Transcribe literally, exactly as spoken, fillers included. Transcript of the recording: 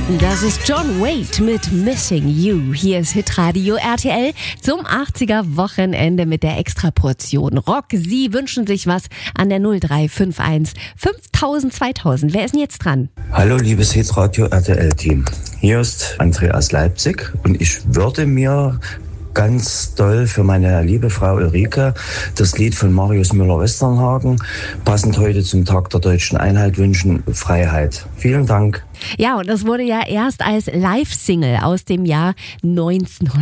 Das ist John Waite mit Missing You. Hier ist Hitradio R T L zum achtziger-Wochenende mit der Extraportion Rock. Sie wünschen sich was an der null drei fünf eins fünftausend zweitausend. Wer ist denn jetzt dran? Hallo liebes Hitradio R T L-Team. Hier ist Andreas Leipzig und ich würde mir ganz doll für meine liebe Frau Ulrike das Lied von Marius Müller-Westernhagen, passend heute zum Tag der Deutschen Einheit, wünschen: Freiheit. Vielen Dank. Ja, und das wurde ja erst als Live-Single aus dem Jahr neunzehnhundert